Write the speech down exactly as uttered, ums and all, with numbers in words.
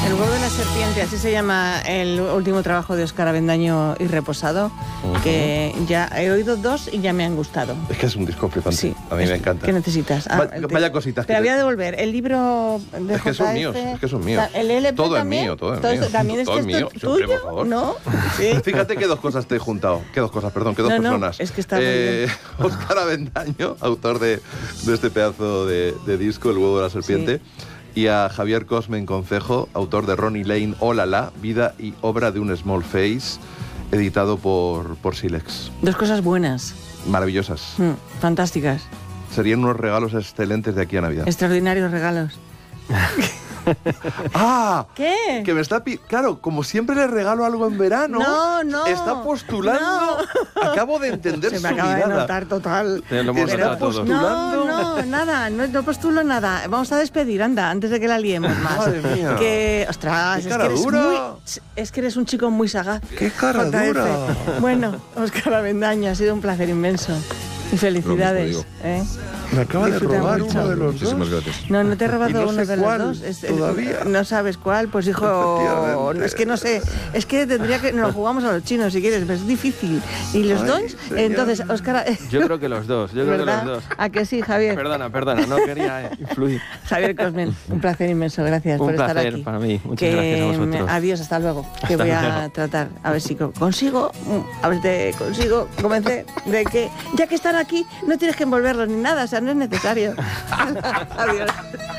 El huevo de la serpiente, así se llama el último trabajo de Óscar Avendaño y Reposado, uh-huh. que ya he oído dos y ya me han gustado. Es que es un disco flipante. Sí, a mí es, me encanta. ¿Qué necesitas? Ah, Va, vaya cositas. Te la voy a devolver. El libro de Es que son míos, es que son míos. El L P todo también, es mío, todo es todo mío. También es todo que es mío, esto siempre, tuyo, por favor. ¿no? Sí. Fíjate que dos cosas te he juntado. Que dos cosas, perdón, que dos no, personas. No, es que está eh, muy Óscar Avendaño, autor de, de este pedazo de, de disco, El huevo de la serpiente. Sí. Y a Javier Cosmen Concejo, autor de Ronnie Lane, Hola la, vida y obra de un small face, editado por, por Silex. Dos cosas buenas. Maravillosas. Mm, fantásticas. Serían unos regalos excelentes de aquí a Navidad. Extraordinarios regalos. ¡Ah! ¿Qué? Que me está pi- claro, como siempre le regalo algo en verano. No, no. Está postulando. No. Acabo de entender Se su me acaba mirada. de notar total. Te lo hemos Está notado postulando. No, no, nada, no, no postulo nada. Vamos a despedir, anda, antes de que la liemos más. Madre mía. Que, ostras, Qué es cara que eres dura. muy, es que eres un chico muy sagaz. ¡Qué cara J F. dura! Bueno, Óscar Avendaño, ha sido un placer inmenso. Y felicidades. ¿eh? Me acaba Disfruta de robar mucho. uno de los Muchísimas dos. gracias. No, no te he robado Y no uno sé de cuál, los dos. Es, todavía. No sabes cuál, pues hijo. Efectivamente. Es que no sé. Es que tendría que. Nos lo jugamos a los chinos si quieres, pero es difícil. Y los Ay, dos, señor. entonces, Óscar. Yo creo que los dos, yo creo ¿verdad? que los dos. ¿A que sí, Javier? Perdona, perdona, no quería eh, influir. Javier Cosmen, un placer inmenso, gracias Un por estar placer aquí. para mí, muchas que gracias a vosotros. me- Adiós, hasta luego. Que Hasta voy a luego. tratar, a ver si co- consigo, a ver si te consigo convencer de que, ya que están aquí, no tienes que envolverlos ni nada, o sea, no es necesario. Adiós.